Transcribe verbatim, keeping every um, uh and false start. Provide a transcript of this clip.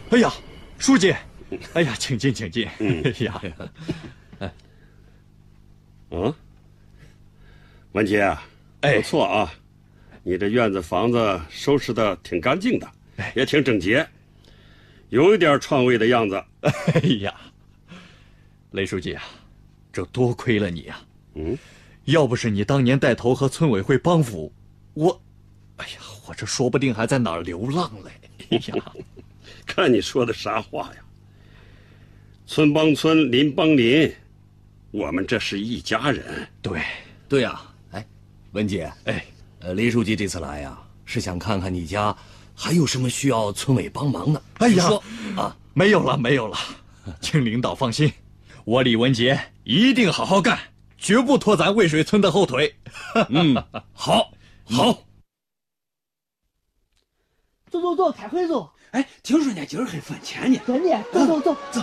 哎呀，书记，哎呀，请进，请进。 嗯、 哎呀， 哎，嗯，文杰啊，不错啊，你这院子房子收拾的挺干净的，也挺整洁，有一点创卫的样子。 哎呀，雷书记啊，这多亏了你啊！ 嗯， 要不是你当年带头和村委会帮扶，我，哎呀，我这说不定还在哪儿流浪嘞。哎呀， 看你说的啥话呀！村帮村，邻帮邻，我们这是一家人。 对， 对呀、啊。哎，文杰， 哎， 呃，雷书记这次来呀、啊，是想看看你家还有什么需要村委帮忙的。 哎呀， 说啊， 没有了，没有了，请领导放心，我李文杰一定好好干，绝不拖咱渭水村的后腿。 嗯，好，好。 走走走，开会走。 哎，听说人家今儿还分钱呢。 真的，走走走。 走。